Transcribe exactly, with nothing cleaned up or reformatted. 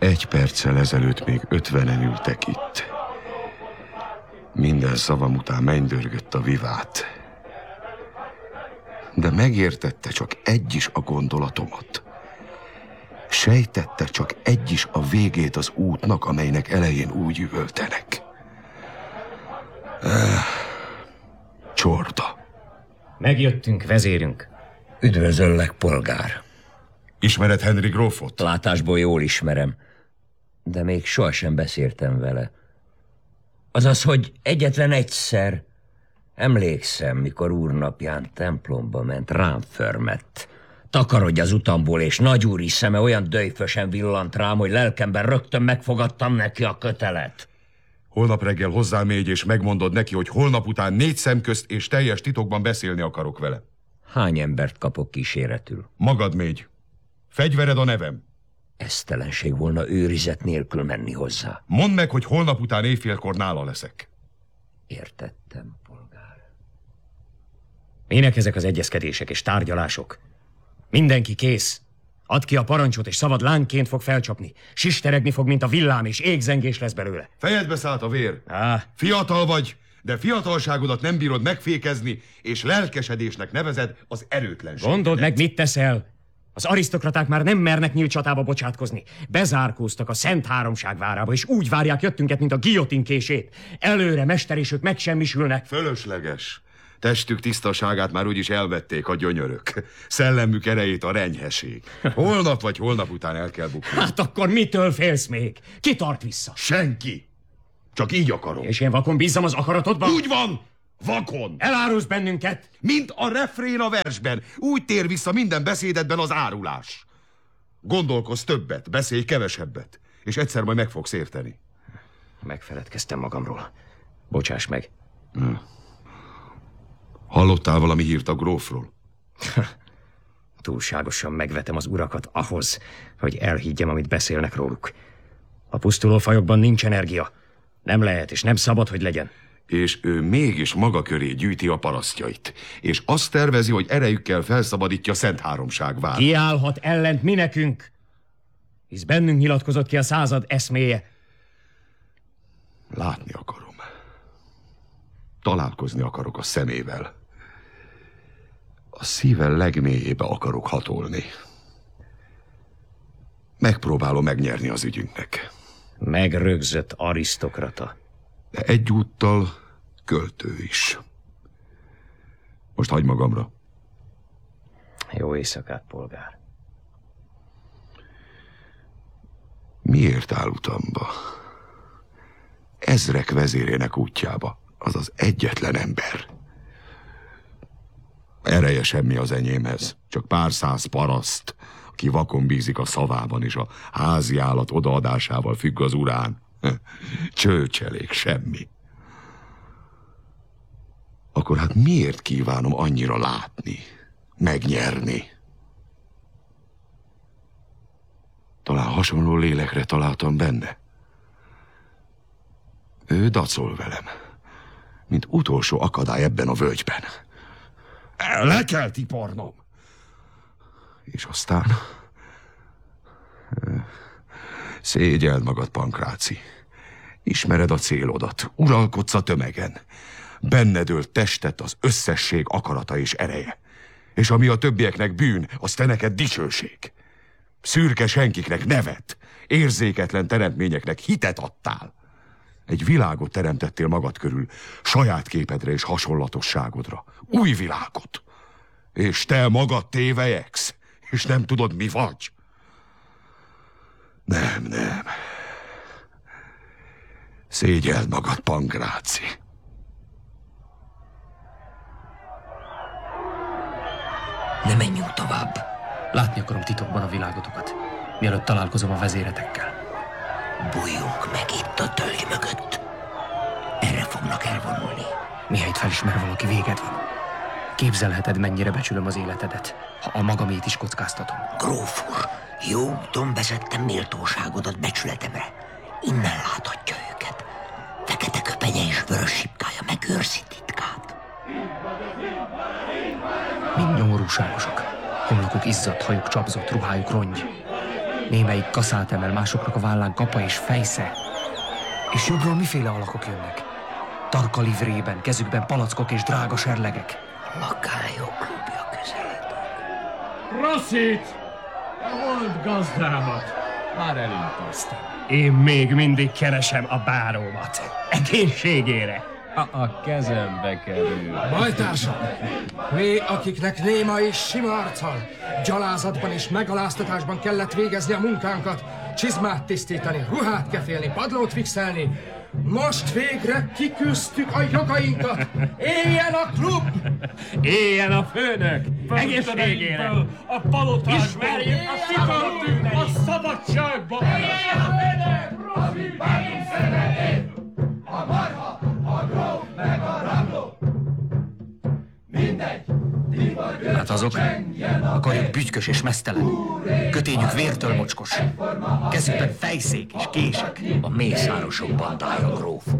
Egy perccel ezelőtt még ötvenen ültek itt. Minden szavam után mennydörgött a vivát. De megértette csak egy is a gondolatomat. Sejtette csak egy is a végét az útnak, amelynek elején úgy üvöltenek. Eh, csorda. Megjöttünk, vezérünk. Üdvözöllek, polgár. Ismered Henry grófot? Látásból jól ismerem, de még sohasem beszéltem vele. Azaz, hogy egyetlen egyszer emlékszem, mikor úrnapján templomba ment, rám förmett. Takarodj az utamból, és nagyúri szeme olyan döjfösen villant rám, hogy lelkemben rögtön megfogadtam neki a kötelet. Holnap reggel hozzám mégy, és megmondod neki, hogy holnap után négy szem közt és teljes titokban beszélni akarok vele. Hány embert kapok kíséretül? Magad mégy. Fegyvered a nevem. Esztelenség volna őrizet nélkül menni hozzá. Mondd meg, hogy holnap után éjfélkor nála leszek. Értettem, polgár. Minek ezek az egyezkedések és tárgyalások? Mindenki kész. Add ki a parancsot, és szabad lánként fog felcsapni. Sisteregni fog, mint a villám, és égzengés lesz belőle. Fejedbe szállt a vér. Á. Fiatal vagy, de fiatalságodat nem bírod megfékezni, és lelkesedésnek nevezed az erőtlenséget. Gondold meg, mit teszel? Az arisztokraták már nem mernek nyílt csatába bocsátkozni. Bezárkóztak a Szent Háromság várába, és úgy várják jöttünket, mint a guillotine kését. Előre, mester, és ők megsemmisülnek. Fölösleges. Testük tisztaságát már úgyis elvették a gyönyörök. Szellemük erejét a renyheség. Holnap vagy holnap után el kell bukni. Hát akkor mitől félsz még? Ki tart vissza? Senki. Csak így akarom. És én vakon bízzam az akaratodban? Úgy van! Vakon! Elárulsz bennünket? Mint a refrén a versben. Úgy tér vissza minden beszédedben az árulás. Gondolkozz többet, beszélj kevesebbet, és egyszer majd meg fogsz érteni. Megfeledkeztem magamról. Bocsáss meg. Hm. Hallottál valami hírt a grófról? Túlságosan megvetem az urakat ahhoz, hogy elhiggyem, amit beszélnek róluk. A pusztuló fajokban nincs energia. Nem lehet, és nem szabad, hogy legyen. És ő mégis maga köré gyűjti a parasztjait. És azt tervezi, hogy erejükkel felszabadítja Szent Háromság várát. Kiállhat ellent mi nekünk? Hisz bennünk nyilatkozott ki a század eszméje. Látni akarom. Találkozni akarok a szemével. A szíve legmélyébe akarok hatolni. Megpróbálom megnyerni az ügyünknek. Megrögzött arisztokrata. De egyúttal költő is. Most hagyj magamra. Jó éjszakát, polgár. Miért áll utamba? Ezrek vezérének útjába. Az az egyetlen ember. Ereje semmi az enyémhez. Csak pár száz paraszt, aki vakon bízik a szavában, és a házi állat odaadásával függ az urán. Csőcselék, semmi. Akkor hát miért kívánom annyira látni, megnyerni? Talán hasonló lélekre találtam benne. Ő dacol velem, mint utolsó akadály ebben a völgyben. Le kell tipornom. És aztán... Szégyeld magad, Pankráci. Ismered a célodat, uralkodsz a tömegen. Benned ölt testet az összesség akarata és ereje. És ami a többieknek bűn, az te neked dicsőség. Szürke senkiknek nevet, érzéketlen teremtményeknek hitet adtál. Egy világot teremtettél magad körül, saját képedre és hasonlatosságodra. Új világot. És te magad tévejegsz, és nem tudod, mi vagy. Nem, nem. Szégyeld magad, Pankráci. Ne menjünk tovább. Látni akarom titokban a világotokat, mielőtt találkozom a vezéretekkel. Bújjunk meg itt a tölgy mögött. Erre fognak elvonulni. Mihelyt felismer valaki, véged van. Képzelheted, mennyire becsülöm az életedet, ha a magamét is kockáztatom. Gróf úr, jó úton vezettem méltóságodat becsületemre. Innen láthatja őket. Fekete köpenye és vörös sipkája megőrzi titkát. Mind nyomorúságosak. Homlokuk izzadt, hajuk csapzott, ruhájuk rongy. Némelyik kaszát emel, másoknak a vállán kapa és fejsze. És jobbról miféle alakok jönnek? Tarka livrében, kezükben palackok és drága serlegek. A lakályok klubja közeledő. Rosszit! A volt gazdámat már elintasztam. Én még mindig keresem a bárómat. Egészségére. A, a kezembe kerül. Bajtársak! Mi, akiknek néma és sima arccal, gyalázatban és megaláztatásban kellett végezni a munkánkat, csizmát tisztítani, ruhát kefélni, padlót fixelni, most végre kiküzdtük a jogainkat! Éljen a klub! Éljen a főnök! Egészségére! A palotásból! Ismerjük a sikertünk a szabadságban! Éljen a főnök! A mi bárunk szeretét! A marha, a gróf, meg a rabló! Mindegy! Hát azok, a karjuk bütykös és mesztelen, kötényük vértől mocskos, kezükben fejszék és kések. A mészárosok bandája, gróf.